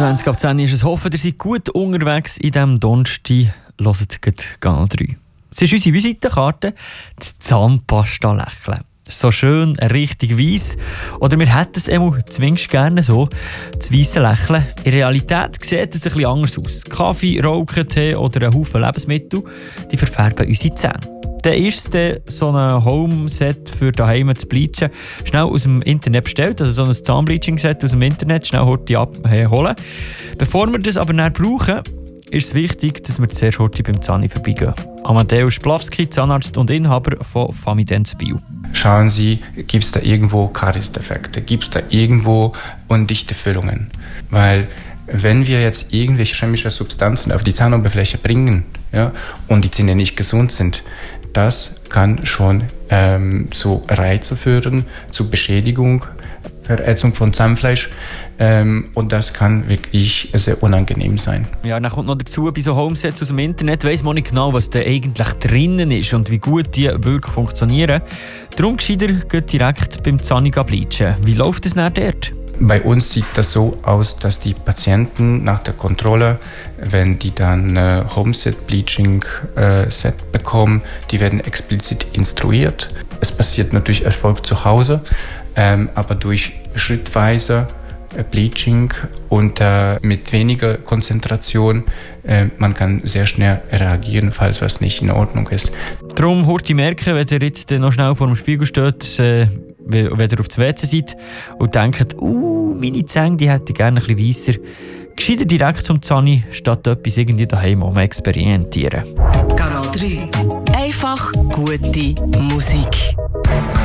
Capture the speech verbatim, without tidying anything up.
zwanzig ab zehn ist es. Hoffen, ihr seid gut unterwegs in diesem Donnerstag. Hört gleich Kanal drei. Es ist unsere Visitenkarte, das Zahnpasta-Lächeln. So schön, richtig weiss. Oder wir hätten es einmal zumindest gerne so, das weisse Lächeln. In Realität sieht es ein bisschen anders aus. Kaffee, Rauchen, Tee oder ein Haufen Lebensmittel, die verfärben unsere Zähne. Dann ist es so ein Home-Set für daheim zu bleachen. Schnell aus dem Internet bestellt, also so ein Zahnbleaching-Set aus dem Internet, schnell heute abholen. Bevor wir das aber nicht brauchen, ist es wichtig, dass wir zuerst heute beim Zahni vorbeigehen. Amadeus Splawski, Zahnarzt und Inhaber von Famident Bio. Schauen Sie, gibt es da irgendwo Kariesdefekte? Gibt es da irgendwo undichte Füllungen? Weil wenn wir jetzt irgendwelche chemische Substanzen auf die Zahnoberfläche bringen, ja, und die Zähne nicht gesund sind, das kann schon ähm, zu Reize führen, zu Beschädigung, Verätzung von Zahnfleisch, ähm, und das kann wirklich sehr unangenehm sein. Ja, dann kommt noch dazu, bei so Homesets aus dem Internet weiss man nicht genau, was da eigentlich drinnen ist und wie gut die wirklich funktionieren. Darum gescheiter geht direkt beim Zahni bleachen. Wie läuft es dann dort? Bei uns sieht das so aus, dass die Patienten nach der Kontrolle, wenn die dann äh, Homeset Bleaching äh, Set bekommen, die werden explizit instruiert. Es passiert natürlich Erfolg zu Hause, ähm, aber durch schrittweise äh, Bleaching und äh, mit weniger Konzentration, äh, man kann sehr schnell reagieren, falls was nicht in Ordnung ist. Darum heute merken, wenn ihr jetzt noch schnell vor dem Spiegel steht, äh, wenn ihr auf das W C seid und denkt, uh, meine Zähne die hätte ich gerne ein bisschen weisser. Gescheiter direkt zum Zahni, statt etwas irgendwie daheim um experimentieren. Kanal drei. Einfach gute Musik.